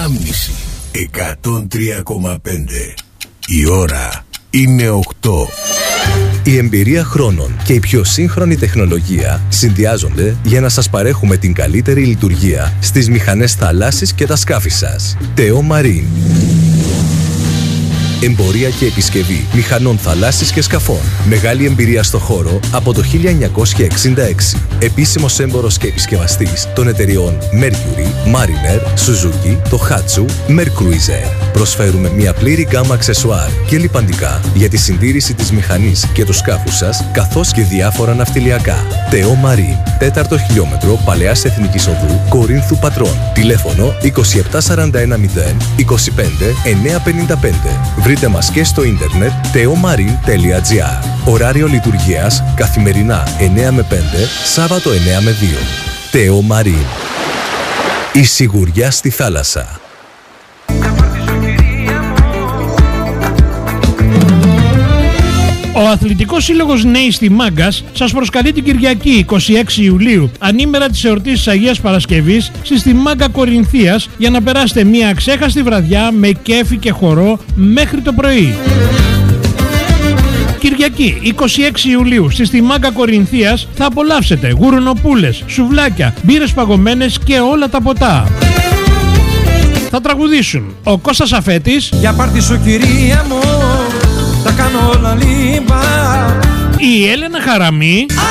Ανάμνηση 103,5. Η ώρα είναι 8. Η εμπειρία χρόνων και η πιο σύγχρονη τεχνολογία συνδυάζονται για να σας παρέχουμε την καλύτερη λειτουργία στις μηχανές θαλάσσης και τα σκάφη σας. Teo Marine. Εμπορία και επισκευή μηχανών θαλάσσης και σκαφών. Μεγάλη εμπειρία στο χώρο από το 1966. Επίσημος έμπορος και επισκευαστής των εταιριών Mercury, Mariner, Suzuki, Tohatsu, Mercruiser. Προσφέρουμε μια πλήρη γκάμα αξεσουάρ και λιπαντικά για τη συντήρηση της μηχανής και του σκάφου σας, καθώς και διάφορα ναυτιλιακά. Teo Marine, 4ο χιλιόμετρο Παλαιάς Εθνικής Οδού, Κορίνθου Πατρών. Τηλέφωνο 27410 25 955. Βρείτε μας και στο ίντερνετ teomarine.gr. Ωράριο λειτουργίας καθημερινά 9 με 5, Σάββατο 9 με 2. Teo Marine. Η σιγουριά στη θάλασσα. Ο Αθλητικός Σύλλογος Νέοι στη Μάγκας σας προσκαλεί την Κυριακή 26 Ιουλίου, ανήμερα της εορτής της Αγίας Παρασκευής, στη Μάγκα Κορινθίας, για να περάσετε μια αξέχαστη βραδιά με κέφι και χορό μέχρι το πρωί. Κυριακή 26 Ιουλίου στη Μάγκα Κορινθίας θα απολαύσετε γουρνοπούλες, σουβλάκια, μπύρες παγωμένες και όλα τα ποτά. Θα τραγουδήσουν ο Κώστας Αφέτης, για πάρτι σου κυρία μου, τα κάνω όλα λίμπα, η Έλενα Χαραμή